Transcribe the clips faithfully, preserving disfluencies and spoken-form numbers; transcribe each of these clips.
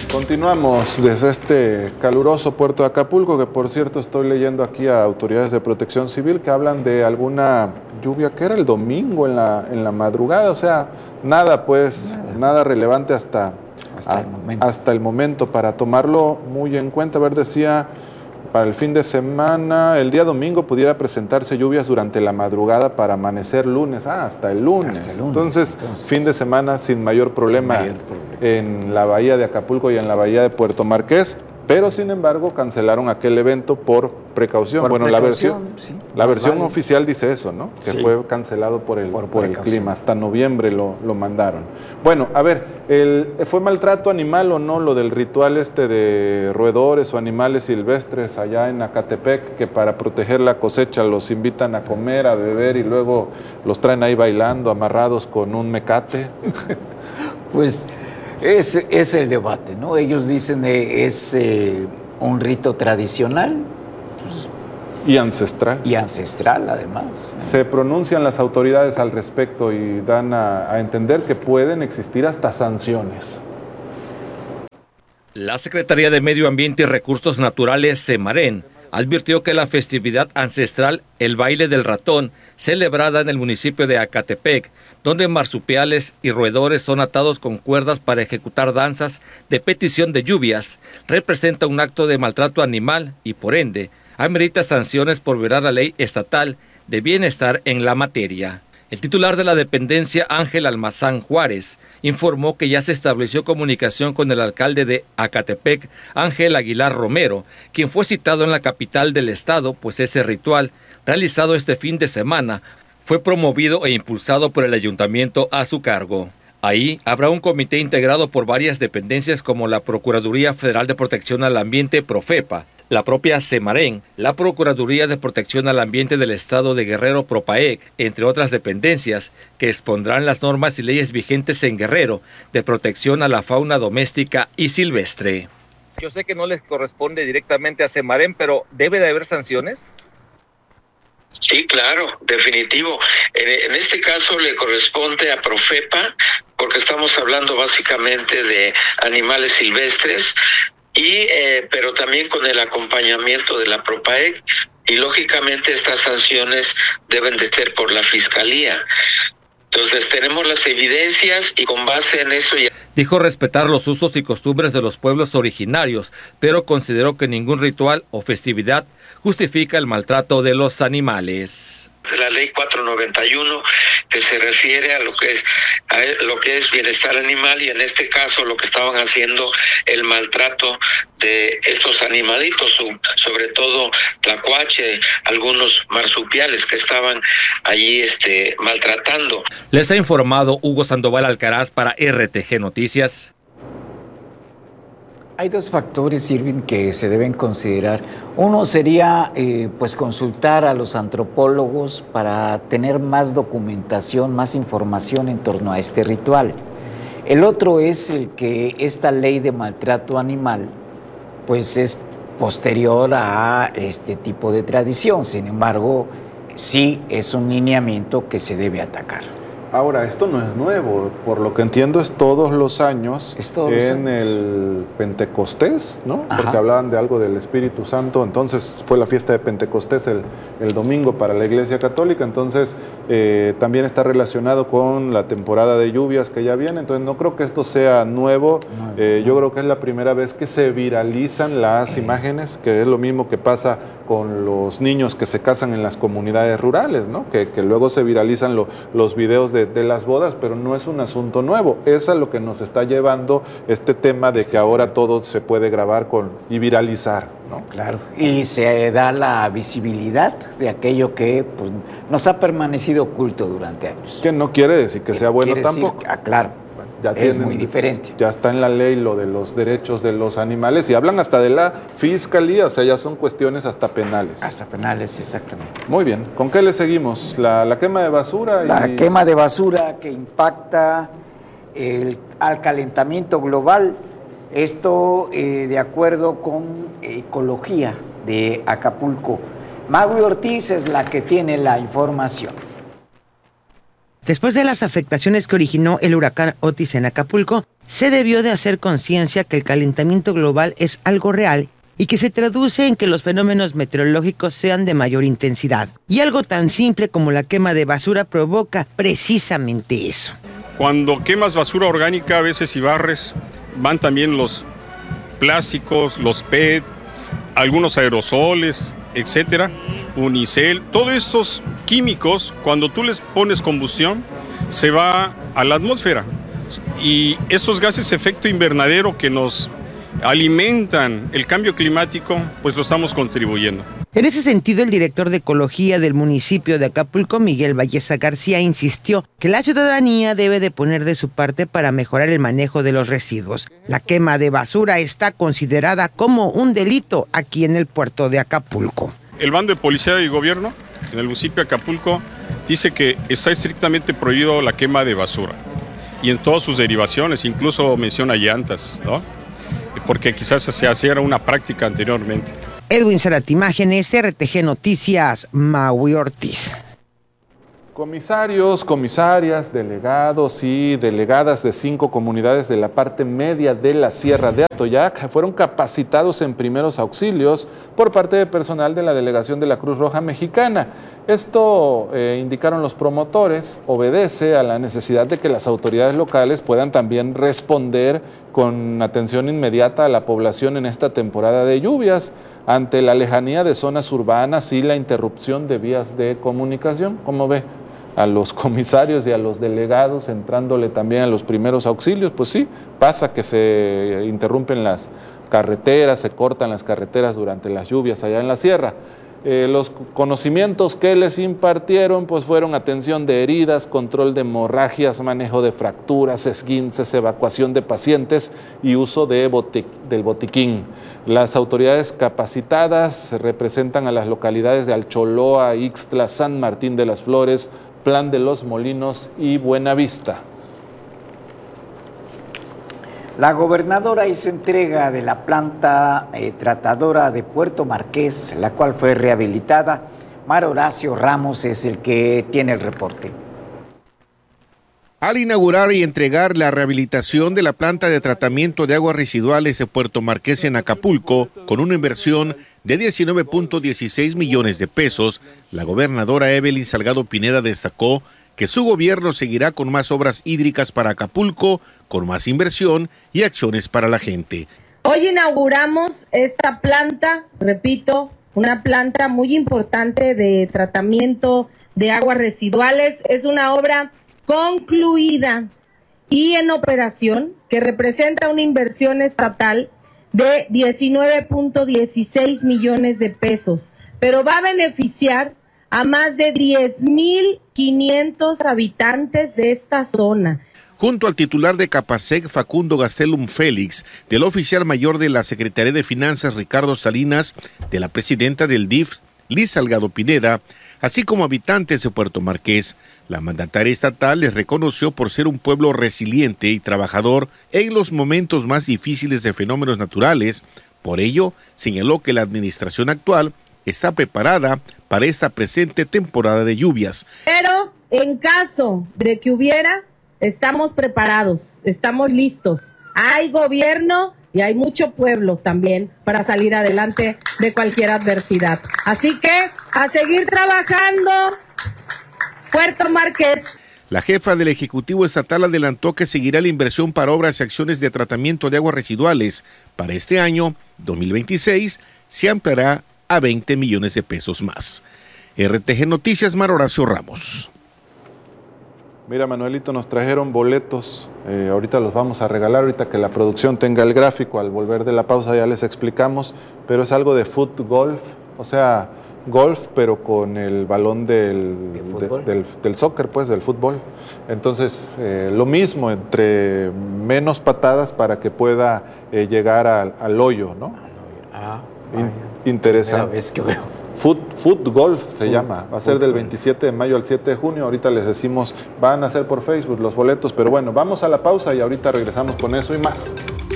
Continuamos desde este caluroso puerto de Acapulco, que por cierto estoy leyendo aquí a autoridades de protección civil que hablan de alguna lluvia que era el domingo en la, en la madrugada, o sea, nada pues, nada, nada relevante hasta, hasta, a, el momento. hasta el momento para tomarlo muy en cuenta. A ver, decía, para el fin de semana, el día domingo pudiera presentarse lluvias durante la madrugada para amanecer lunes, ah, hasta el lunes. Hasta el lunes. Entonces, Entonces, fin de semana sin mayor problema, sin mayor problema en la bahía de Acapulco y en la bahía de Puerto Marqués, pero sin embargo cancelaron aquel evento por precaución. Por bueno, precaución, la versión, sí, la versión vale. oficial dice eso, ¿no? Que sí. fue cancelado por el, por, por el clima, hasta noviembre lo, lo mandaron. Bueno, a ver, el, ¿fue maltrato animal o no lo del ritual este de roedores o animales silvestres allá en Acatepec, que para proteger la cosecha los invitan a comer, a beber y luego los traen ahí bailando, amarrados con un mecate? Pues es, es el debate, ¿no? Ellos dicen que es eh, un rito tradicional. Pues, y ancestral. Y ancestral, además. Se pronuncian las autoridades al respecto y dan a, a entender que pueden existir hasta sanciones. La Secretaría de Medio Ambiente y Recursos Naturales, Semarén, advirtió que la festividad ancestral, el baile del ratón, celebrada en el municipio de Acatepec, donde marsupiales y roedores son atados con cuerdas para ejecutar danzas de petición de lluvias, representa un acto de maltrato animal y, por ende, amerita sanciones por violar la ley estatal de bienestar en la materia. El titular de la dependencia, Ángel Almazán Juárez, informó que ya se estableció comunicación con el alcalde de Acatepec, Ángel Aguilar Romero, quien fue citado en la capital del estado, pues ese ritual, realizado este fin de semana, fue promovido e impulsado por el ayuntamiento a su cargo. Ahí habrá un comité integrado por varias dependencias como la Procuraduría Federal de Protección al Ambiente, Profepa, la propia Semarén, la Procuraduría de Protección al Ambiente del Estado de Guerrero, Propaec, entre otras dependencias, que expondrán las normas y leyes vigentes en Guerrero de protección a la fauna doméstica y silvestre. Yo sé que no les corresponde directamente a Semarén, pero ¿debe de haber sanciones? Sí, claro, definitivo. En, en este caso le corresponde a Profepa, porque estamos hablando básicamente de animales silvestres, y eh, pero también con el acompañamiento de la Propaec, y lógicamente estas sanciones deben de ser por la Fiscalía. Entonces tenemos las evidencias y con base en eso ya... Dijo respetar los usos y costumbres de los pueblos originarios, pero consideró que ningún ritual o festividad justifica el maltrato de los animales. La ley cuatrocientos noventa y uno, que se refiere a lo que es a lo que es bienestar animal, y en este caso lo que estaban haciendo, el maltrato de estos animalitos, sobre todo tlacuache, algunos marsupiales que estaban allí este maltratando. Les ha informado Hugo Sandoval Alcaraz para R T G Noticias. Hay dos factores, Irving, que se deben considerar. Uno sería eh, pues consultar a los antropólogos para tener más documentación, más información en torno a este ritual. El otro es el que esta ley de maltrato animal pues es posterior a este tipo de tradición. Sin embargo, sí es un lineamiento que se debe atacar. Ahora, esto no es nuevo, por lo que entiendo es todos los años es todos en los años. el Pentecostés, ¿no? Ajá. Porque hablaban de algo del Espíritu Santo, entonces fue la fiesta de Pentecostés el, el domingo para la Iglesia Católica, entonces eh, también está relacionado con la temporada de lluvias que ya viene, entonces no creo que esto sea nuevo, no, eh, no. Yo creo que es la primera vez que se viralizan las eh. imágenes, que es lo mismo que pasa con los niños que se casan en las comunidades rurales, ¿no? Que, que luego se viralizan lo, los videos de De, de las bodas, pero no es un asunto nuevo. Es a lo que nos está llevando este tema de que ahora todo se puede grabar con y viralizar, ¿no? Claro, y se da la visibilidad de aquello que pues, nos ha permanecido oculto durante años. Que no quiere decir que sea bueno tampoco. Decir, ah, claro. Ya es tienen, muy diferente. Ya está en la ley lo de los derechos de los animales y hablan hasta de la fiscalía, o sea, ya son cuestiones hasta penales. Hasta penales, exactamente. Muy bien, ¿con qué le seguimos? La, la quema de basura. Y... La quema de basura que impacta el, al calentamiento global. Esto eh, de acuerdo con Ecología de Acapulco. Magui Ortiz es la que tiene la información. Después de las afectaciones que originó el huracán Otis en Acapulco, se debió de hacer conciencia que el calentamiento global es algo real y que se traduce en que los fenómenos meteorológicos sean de mayor intensidad. Y algo tan simple como la quema de basura provoca precisamente eso. Cuando quemas basura orgánica, a veces y barres, van también los plásticos, los P E T, algunos aerosoles, etcétera, unicel. Todos estos químicos, cuando tú les pones combustión, se va a la atmósfera. Y estos gases de efecto invernadero que nos alimentan el cambio climático, pues lo estamos contribuyendo. En ese sentido, el director de Ecología del municipio de Acapulco, Miguel Valleza García, insistió que la ciudadanía debe de poner de su parte para mejorar el manejo de los residuos. La quema de basura está considerada como un delito aquí en el puerto de Acapulco. El bando de policía y gobierno en el municipio de Acapulco dice que está estrictamente prohibido la quema de basura y en todas sus derivaciones, incluso menciona llantas, ¿no? Porque quizás se hacía una práctica anteriormente. Edwin Zárate, Imágenes, R T G Noticias, Maui Ortiz. Comisarios, comisarias, delegados y delegadas de cinco comunidades de la parte media de la Sierra de Atoyac fueron capacitados en primeros auxilios por parte de personal de la delegación de la Cruz Roja Mexicana. Esto, eh, indicaron los promotores, obedece a la necesidad de que las autoridades locales puedan también responder con atención inmediata a la población en esta temporada de lluvias, ante la lejanía de zonas urbanas y la interrupción de vías de comunicación. ¿Cómo ve a los comisarios y a los delegados entrándole también a los primeros auxilios? Pues sí, pasa que se interrumpen las carreteras, se cortan las carreteras durante las lluvias allá en la sierra. Eh, los conocimientos que les impartieron pues fueron atención de heridas, control de hemorragias, manejo de fracturas, esguinces, evacuación de pacientes y uso de botic- del botiquín. Las autoridades capacitadas representan a las localidades de Alcholoa, Ixtla, San Martín de las Flores, Plan de los Molinos y Buenavista. La gobernadora hizo entrega de la planta eh, tratadora de Puerto Marqués, la cual fue rehabilitada. Mar Horacio Ramos es el que tiene el reporte. Al inaugurar y entregar la rehabilitación de la planta de tratamiento de aguas residuales de Puerto Marqués en Acapulco, con una inversión de diecinueve punto dieciséis millones de pesos, la gobernadora Evelyn Salgado Pineda destacó que su gobierno seguirá con más obras hídricas para Acapulco, con más inversión y acciones para la gente. Hoy inauguramos esta planta, repito, una planta muy importante de tratamiento de aguas residuales. Es una obra concluida y en operación que representa una inversión estatal de diecinueve punto dieciséis millones de pesos, pero va a beneficiar a más de diez mil quinientos habitantes de esta zona. Junto al titular de Capasec, Facundo Gastelum Félix, del oficial mayor de la Secretaría de Finanzas, Ricardo Salinas, de la presidenta del D I F, Liz Salgado Pineda, así como habitantes de Puerto Marqués, la mandataria estatal les reconoció por ser un pueblo resiliente y trabajador en los momentos más difíciles de fenómenos naturales. Por ello, señaló que la administración actual está preparada para esta presente temporada de lluvias. Pero en caso de que hubiera, estamos preparados, estamos listos. Hay gobierno y hay mucho pueblo también para salir adelante de cualquier adversidad. Así que a seguir trabajando, Puerto Marqués. La jefa del Ejecutivo Estatal adelantó que seguirá la inversión para obras y acciones de tratamiento de aguas residuales. Para este año, dos mil veintiséis, se ampliará a veinte millones de pesos más. R T G Noticias, Mar Horacio Ramos. Mira, Manuelito, nos trajeron boletos, eh, ahorita los vamos a regalar, ahorita que la producción tenga el gráfico, al volver de la pausa ya les explicamos, pero es algo de foot golf, o sea, golf, pero con el balón del, de, del, del soccer, pues, del fútbol. Entonces, eh, lo mismo, entre menos patadas para que pueda eh, llegar al, al hoyo, ¿no? Ah, In, interesante. Vez que veo. Foot, foot Golf se foot, llama, va a ser del veintisiete de mayo al siete de junio, ahorita les decimos, van a ser por Facebook los boletos, pero bueno, vamos a la pausa y ahorita regresamos con eso y más.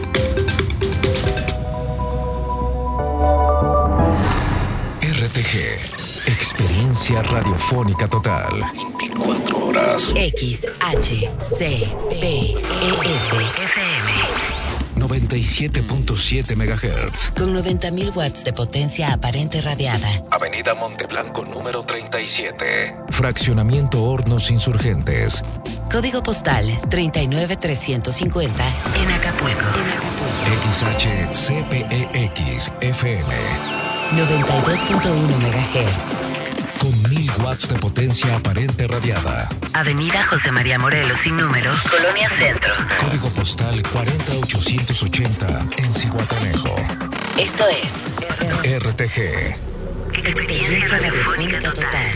R T G, experiencia radiofónica total. veinticuatro horas. X H C P E S F M. noventa y siete punto siete megahertz. Con noventa mil watts de potencia aparente radiada. Avenida Monteblanco número treinta y siete. Fraccionamiento Hornos Insurgentes. Código postal treinta y nueve trescientos cincuenta en Acapulco. En Acapulco. X H C P E X F M. noventa y dos punto uno megahertz. Con mil watts de potencia aparente radiada. Avenida José María Morelos sin número, Colonia Centro. Código postal cuarenta ochocientos ochenta en Zihuatanejo. Esto es R T G. Experiencia radiofónica total.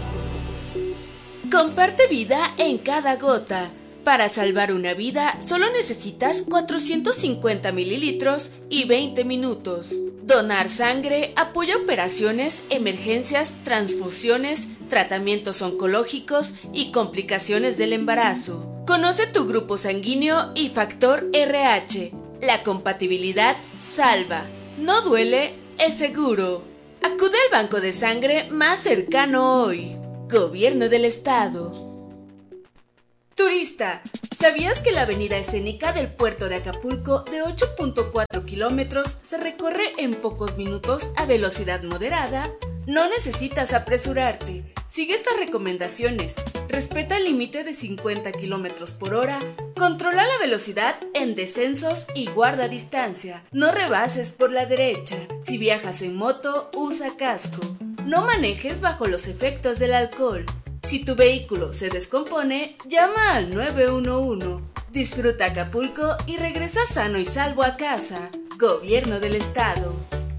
Comparte vida en cada gota. Para salvar una vida, solo necesitas cuatrocientos cincuenta mililitros y veinte minutos. Donar sangre apoya operaciones, emergencias, transfusiones, tratamientos oncológicos y complicaciones del embarazo. Conoce tu grupo sanguíneo y factor R H. La compatibilidad salva. No duele, es seguro. Acude al banco de sangre más cercano hoy. Gobierno del Estado. Turista, ¿sabías que la avenida escénica del puerto de Acapulco de ocho punto cuatro kilómetros se recorre en pocos minutos a velocidad moderada? No necesitas apresurarte. Sigue estas recomendaciones. Respeta el límite de cincuenta kilómetros por hora. Controla la velocidad en descensos y guarda distancia. No rebases por la derecha. Si viajas en moto, usa casco. No manejes bajo los efectos del alcohol. Si tu vehículo se descompone, llama al nueve uno uno. Disfruta Acapulco y regresa sano y salvo a casa. Gobierno del Estado.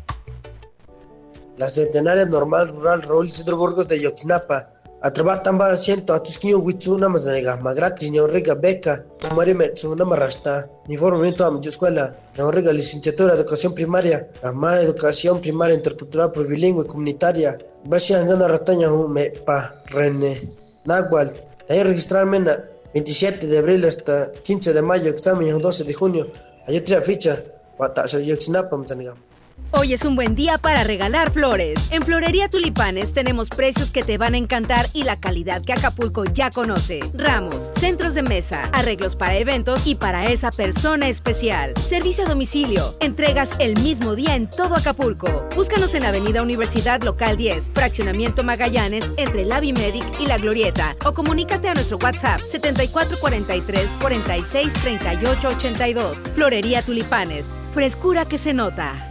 La Centenaria Normal Rural Raúl Isidro Burgos de Yoxinapa. A trabajar tamba asiento a tus niños huichuna mazanega, magratis, ni honrega beca, tomare metsuna marrasta, ni formamiento a mi escuela, ni honrega licenciatura de educación primaria, la más educación primaria intercultural plurilingüe comunitaria, basi angana rataña me pa rene, nahual, ahí registrarme en veintisiete de abril hasta quince de mayo, examen doce de junio, hay otra ficha, Batasa Yoxinapa mazanega. Hoy es un buen día para regalar flores. En Florería Tulipanes tenemos precios que te van a encantar y la calidad que Acapulco ya conoce. Ramos, centros de mesa, arreglos para eventos y para esa persona especial. Servicio a domicilio. Entregas el mismo día en todo Acapulco. Búscanos en Avenida Universidad Local diez, Fraccionamiento Magallanes, entre el Avimedic y La Glorieta. O comunícate a nuestro WhatsApp setenta y cuatro cuarenta y tres cuarenta y seis treinta y ocho ochenta y dos. Florería Tulipanes. Frescura que se nota.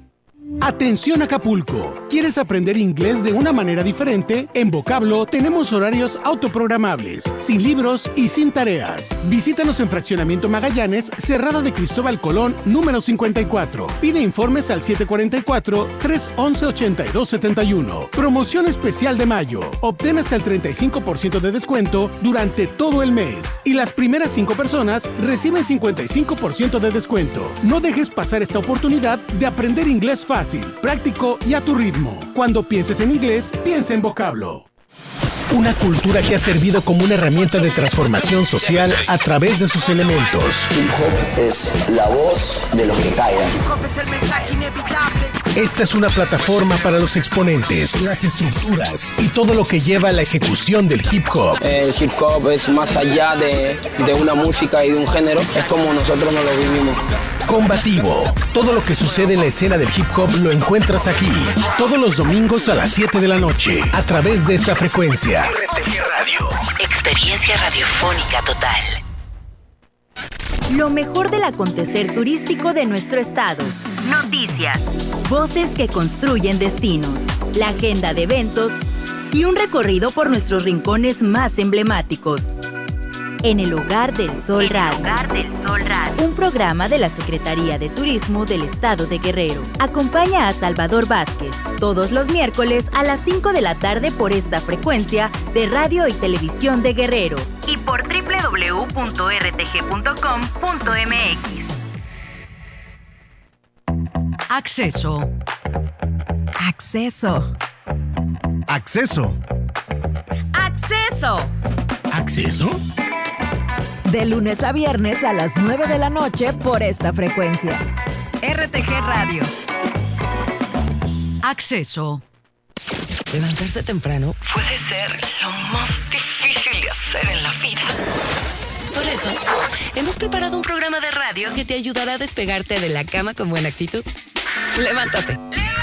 Atención Acapulco, ¿quieres aprender inglés de una manera diferente? En Vocablo tenemos horarios autoprogramables, sin libros y sin tareas. Visítanos en Fraccionamiento Magallanes, Cerrada de Cristóbal Colón, número cincuenta y cuatro. Pide informes al siete cuatro cuatro, tres once, ochenta y dos setenta y uno. Promoción especial de mayo. Obtén hasta el treinta y cinco por ciento de descuento durante todo el mes. Y las primeras cinco personas reciben cincuenta y cinco por ciento de descuento. No dejes pasar esta oportunidad de aprender inglés fácil. Fácil, práctico y a tu ritmo. Cuando pienses en inglés, piensa en Vocablo. Una cultura que ha servido como una herramienta de transformación social a través de sus elementos. Hip hop es la voz de los que callan. Hip hop es el mensaje inevitable. Esta es una plataforma para los exponentes, las estructuras y todo lo que lleva a la ejecución del hip hop. El hip hop es más allá de, de una música y de un género, es como nosotros nos lo vivimos. Combativo. Todo lo que sucede en la escena del hip hop lo encuentras aquí. Todos los domingos a las siete de la noche, a través de esta frecuencia. R T G Radio. Experiencia radiofónica total. Lo mejor del acontecer turístico de nuestro estado. Noticias. Voces que construyen destinos. La agenda de eventos y un recorrido por nuestros rincones más emblemáticos. En el Hogar del Sol Radio. Hogar del Sol Radio. Un programa de la Secretaría de Turismo del Estado de Guerrero. Acompaña a Salvador Vázquez todos los miércoles a las cinco de la tarde por esta frecuencia de Radio y Televisión de Guerrero. Y por doble u doble u doble u punto r t g punto com punto m x. Acceso. Acceso. Acceso. Acceso. ¿Acceso? De lunes a viernes a las nueve de la noche por esta frecuencia. R T G Radio. Acceso. Levantarse temprano puede ser lo más difícil de hacer en la vida. Por eso, hemos preparado un programa de radio que te ayudará a despegarte de la cama con buena actitud. ¡Levántate!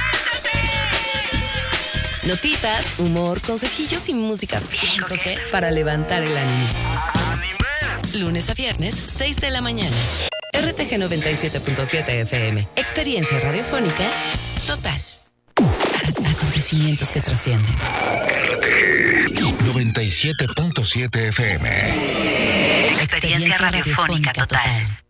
Notitas, humor, consejillos y música bien coqueta para levantar el ánimo. Lunes a viernes, seis de la mañana. R T G noventa y siete punto siete F M. Experiencia radiofónica total. Acontecimientos que trascienden. R T G noventa y siete punto siete F M. Experiencia radiofónica total.